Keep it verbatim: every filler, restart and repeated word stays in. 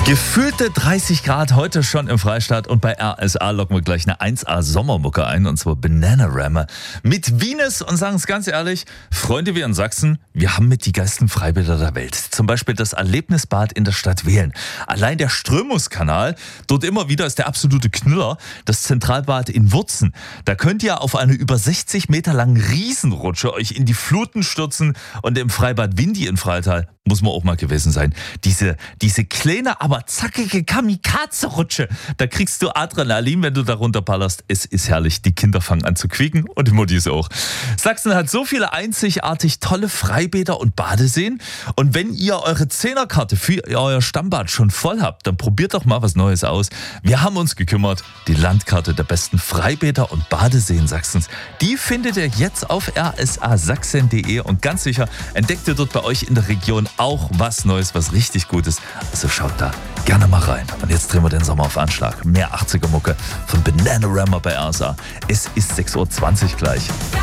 Gefühlte dreißig Grad heute schon im Freistaat und bei R S A locken wir gleich eine eins A Sommermucke ein, und zwar Bananarama mit Venus, und sagen es ganz ehrlich, Freunde, wir in Sachsen, wir haben mit die geilsten Freibäder der Welt. Zum Beispiel das Erlebnisbad in der Stadt Wehlen. Allein der Strömungskanal, dort immer wieder ist der absolute Knüller, das Zentralbad in Wurzen. Da könnt ihr auf eine über sechzig Meter langen Riesenrutsche euch in die Fluten stürzen, und im Freibad Windy in Freital muss man auch mal gewesen sein. Diese, diese kleine, aber zackige Kamikaze-Rutsche, da kriegst du Adrenalin, wenn du da runterballerst. Es ist herrlich. Die Kinder fangen an zu quieken und die Muttis auch. Sachsen hat so viele einzigartig tolle Freibäder und Badeseen. Und wenn ihr eure Zehnerkarte für euer Stammbad schon voll habt, dann probiert doch mal was Neues aus. Wir haben uns gekümmert. Die Landkarte der besten Freibäder und Badeseen Sachsens, die findet ihr jetzt auf r s a sachsen punkt d e, und ganz sicher entdeckt ihr dort bei euch in der Region auch was Neues, was richtig gut ist. Also schaut da gerne mal rein. Und jetzt drehen wir den Sommer auf Anschlag. Mehr achtziger Mucke von Bananarama bei R S A. Es ist sechs Uhr zwanzig gleich.